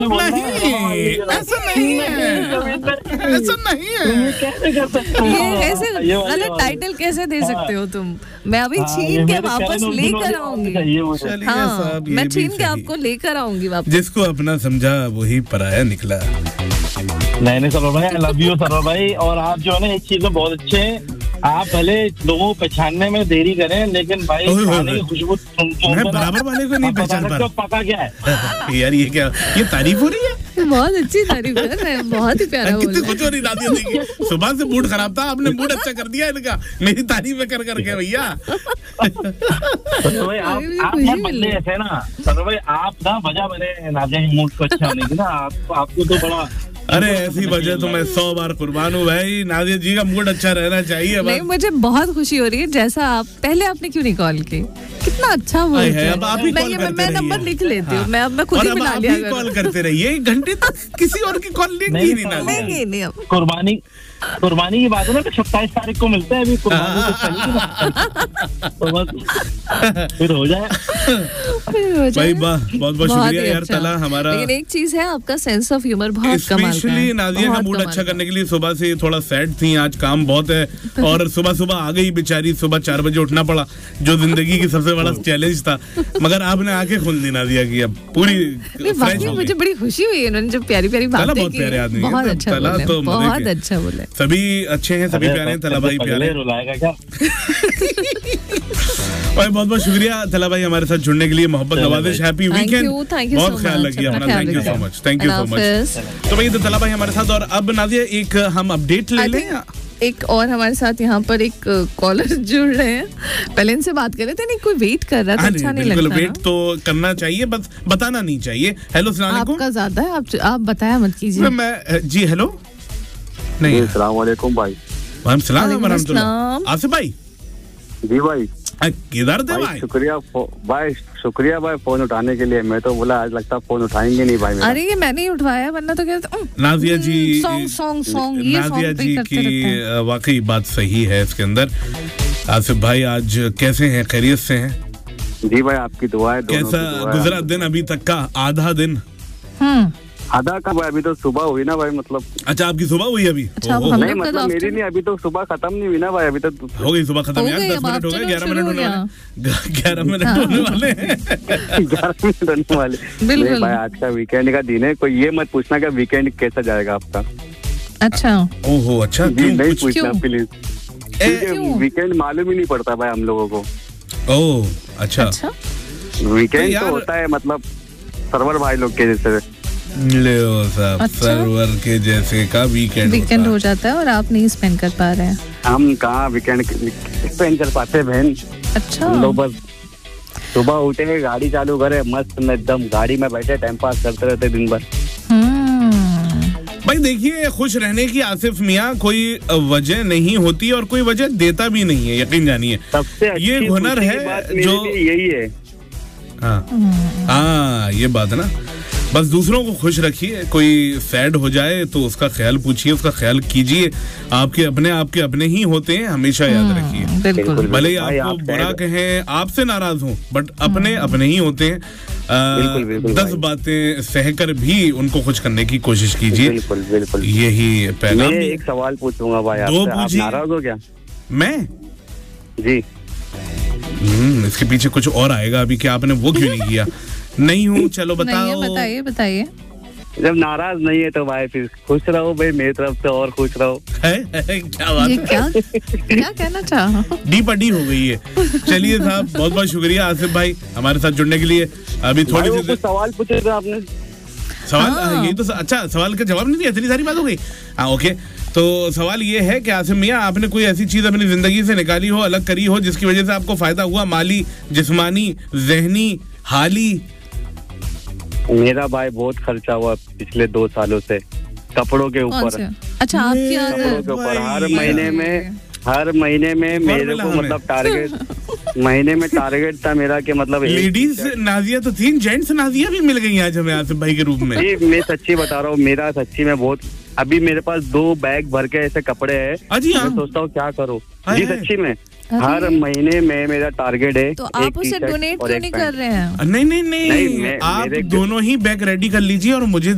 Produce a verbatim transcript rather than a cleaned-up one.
नहीं, ऐसा नहीं है, ऐसा नहीं है। कैसे कर सकते हो? ये कैसे गलत टाइटल कैसे दे सकते हो तुम? मैं अभी छीन के वापस लेकर आऊंगी। हाँ, मैं छीन के आपको लेकर आऊंगी वापस। जिसको अपना समझा वही पराया निकला। नहीं नहीं सरोवर भाई, आई लव यू सरोवर भाई। और आप जो है ना एक चीज में बहुत अच्छे हैं, आप भले लोगों को पहचानने में देरी करें, लेकिन भाई खाने की खुशबू मैं बराबर वाले को नहीं पहचान पा रहा। पका क्या है यार, ये क्या, ये तारीफ हो रही है? बहुत अच्छी तारीफ कर रहे हैं, बहुत ही प्यारा बोल कितनी कुछ हो रही नादिया देखिए, सुबह से मूड खराब था, आपने मूड अच्छा कर दिया इनका, मेरी तारीफ कर करके भैया। भाई आप आप ना बदले ऐसे ना सरोवर भाई, आप ना वजह बने नादिया के मूड को अच्छा होने की ना। आप आपको तो बड़ा, अरे ऐसी वजह तो मैं सौ बार कुर्बान हूँ भाई, नादिया जी का मूड अच्छा रहना चाहिए। नहीं, मुझे बहुत खुशी हो रही है। जैसा आप पहले आपने क्यों नहीं कॉल की, कितना अच्छा बोलते हैं। अब आप ही मैं, कॉल मैं, करते मैं नंबर रहिए। लिख लेती हूँ। हाँ। मैं अब मैं खुद और ही अब मिला आप लिया ही कॉल करते रहिए, एक घंटे तक किसी और की कॉल नहीं की नहीं नादिया। नहीं नहीं अब कुर्बानी कुर्बानी की बात है ना, तो सत्ताईस तारीख को मिलते हैं। अभी कुर्बानी तो चली तो बस फिर हो जाए। फिर हो जाए। भाई वाह, बहुत बहुत शुक्रिया यार तला हमारा। लेकिन एक चीज है, आपका सेंस ऑफ ह्यूमर बहुत कमाल का है। स्पेशली नादिया का मूड अच्छा करने के लिए सुबह से थोड़ा सैड थी, आज काम बहुत है और सुबह सुबह आ गई बेचारी, सुबह चार बजे उठना पड़ा, जो जिंदगी की सबसे बड़ा चैलेंज था, मगर आपने आंखें खोल दी नादिया की, अब पूरी फ्रेश हो गई। मुझे बड़ी खुशी हुई इन्होंने जो प्यारी प्यारी बातें की। बहुत प्यारे आदमी, बहुत अच्छा बोले, तो बहुत अच्छा बोले। सभी अच्छे हैं, सभी प्यारे हैं, तला भाई प्यारे। रुलाएगा क्या? और बहुत बहुत शुक्रिया तला भाई हमारे साथ जुड़ने के लिए, मोहब्बत नवाजिश, हैप्पी वीकेंड, बहुत ख्याल रखिए अपना, thank you so much, thank you so much. तो भाई तला भाई हमारे साथ, और अब नादिया एक हम अपडेट ले लें। एक और हमारे साथ यहाँ पर एक कॉलर जुड़ रहे हैं, पहले इनसे बात कर रहे थे। नहीं, कोई वेट कर रहा था, अच्छा नहीं लगता। वेट तो करना चाहिए, बस बताना नहीं चाहिए। हेलो सलाम अलैकुम। आपका ज्यादा है, आप आप बताया मत कीजिए। मैं जी हेलो नहीं, अस्सलाम वालेकुम भाई। वालेकुम सलाम व रहमतुल्लाह। आसिफ भाई जी भाई, किधर थे भाई? भाई शुक्रिया भाई, शुक्रिया भाई फोन उठाने के लिए। मैं तो बोला आज लगता फोन उठाएंगे नहीं भाई। अरे ये मैंने ही उठवाया, वरना तो कहते नादिया जी सॉन्ग सॉन्ग सॉन्ग ये नादिया जी की वाकई बात सही है इसके अंदर। आसिफ भाई आज कैसे हैं, खैरियत से हैं? जी भाई, आपकी दुआ है। कैसा गुजरा दिन अभी तक का आधा दिन? हम्म आधा का भाई, अभी तो सुबह हुई ना भाई, मतलब। अच्छा, आपकी सुबह हुई अभी? अच्छा, नहीं मतलब मेरी नहीं, अभी तो सुबह खत्म नहीं हुई ना भाई, अभी तो हो गई सुबह खत्म यार। दस मिनट हो गए, ग्यारह मिनट होने वाले, ग्यारह मिनट होने वाले ग्यारह मिनट होने वाले। बिल्कुल भाई, आज का वीकेंड का दिन है, कोई ये मत पूछना कि वीकेंड कैसा जाएगा आपका। अच्छा, ओहो अच्छा, नहीं पूछना प्लीज, वीकेंड मालूम ही नहीं पड़ता भाई हम लोगों को। ओह अच्छा, वीकेंड तो होता है मतलब सर्वर भाई लोग के जैसे। ले साहब, सर्वर के जैसे का वीकेंड वीकेंड हो जाता है और आप नहीं स्पेंड कर पा रहे हैं। हम कहाँ वीकेंड स्पेंड कर पाते बहन। अच्छा, हम लोग बस सुबह उठे, गाड़ी चालू करे, मस्त में एकदम गाड़ी में बैठे टाइम पास करते रहते दिन भर। भाई देखिए, खुश रहने की आसिफ मियाँ कोई वजह नहीं होती और कोई वजह देता भी नहीं है, यकीन जानिए। सबसे ये हुनर है जो यही है। हाँ हाँ, ये बात है ना, बस दूसरों को खुश रखिए। कोई सैड हो जाए तो उसका ख्याल पूछिए, उसका ख्याल कीजिए। आपके अपने आपके अपने ही होते हैं, हमेशा याद रखिए। बिल्कुल, भले ही आपको बुरा कहें, आपसे नाराज हों, बट अपने अपने ही होते हैं। बिल्कुल, बिल्कुल, दस बातें सहकर भी उनको खुश करने की कोशिश कीजिए। बिल्कुल बिल्कुल, यही पहला। मैं एक सवाल पूछूंगा भाई आपसे, आप नाराज हो क्या? मैं जी हम्म इसके पीछे कुछ और आएगा अभी कि आपने वो क्यों नहीं किया। नहीं हूँ, चलो बताओ। बताइए बताइए। जब नाराज नहीं है तो भाई फिर खुश रहो भाई, मेरी तरफ से और खुश रहो। है, है, क्या बात ये क्या क्या कहना चाहा? डी पडी हो गई है। चलिए साहब, बहुत बहुत शुक्रिया आसिफ भाई हमारे साथ जुड़ने के लिए। अभी थोड़ी सी सवाल पूछे थे आपने। सवाल यही तो, अच्छा सवाल का जवाब नहीं दिया, इतनी सारी बात हो गई। हाँ ओके, तो सवाल ये है कि आसिफ मियाँ, आपने कोई ऐसी चीज अपनी जिंदगी से निकाली हो, अलग करी हो, जिसकी वजह से आपको फायदा हुआ, माली, जिस्मानी, जहनी, हाली? मेरा भाई बहुत खर्चा हुआ पिछले दो सालों से कपड़ों के ऊपर। अच्छा, आपकी कपड़ों के ऊपर हर महीने में हर महीने में मेरे को मतलब टारगेट महीने में टारगेट था मेरा कि मतलब लेडीज नाजिया तो थी, जेंट्स नाजिया भी मिल गई आज हमें आसिफ भाई के रूप में। जी मैं सच्ची बता रहा हूँ, मेरा सच्ची में बहुत, अभी मेरे पास दो बैग भर के ऐसे कपड़े हैं, मैं सोचता हूँ क्या करूँ। जी सच्ची में हर महीने में मेरा टारगेट है। तो आप उसे डोनेट क्यों नहीं कर रहे हैं? नहीं नहीं नहीं, नहीं, आप दोनों ही बैग रेडी कर लीजिए और मुझे